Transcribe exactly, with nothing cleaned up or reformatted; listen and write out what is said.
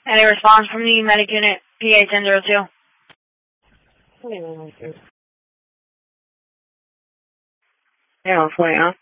Any response from the medic unit P A ten zero two? Yeah, forty, huh?